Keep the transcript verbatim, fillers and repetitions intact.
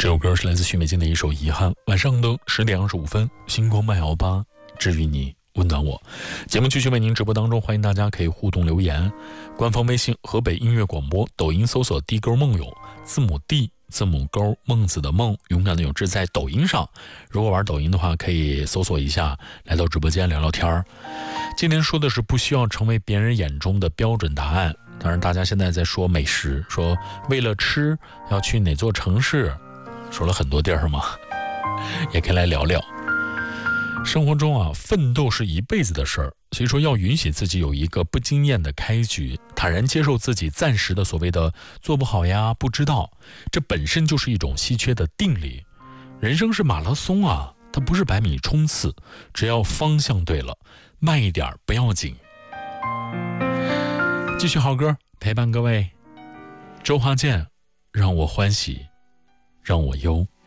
这首歌是来自许美静的一首《遗憾》。晚上的十点二十五分，星光慢摇吧，治愈你，温暖我。节目继续为您直播当中，欢迎大家可以互动留言。官方微信河北音乐广播，抖音搜索 D 勾梦友，字母 D 字母勾孟子的孟，勇敢的勇志，在抖音上。如果玩抖音的话，可以搜索一下，来到直播间聊聊天儿。今天说的是不需要成为别人眼中的标准答案。当然大家现在在说美食，说为了吃要去哪座城市，说了很多地儿嘛，也可以来聊聊。生活中啊，奋斗是一辈子的事儿，所以说要允许自己有一个不经验的开局，坦然接受自己暂时的所谓的做不好呀，不知道，这本身就是一种稀缺的定力。人生是马拉松啊，它不是百米冲刺，只要方向对了，慢一点不要紧。继续好歌陪伴各位，周华健，让我欢喜让我忧。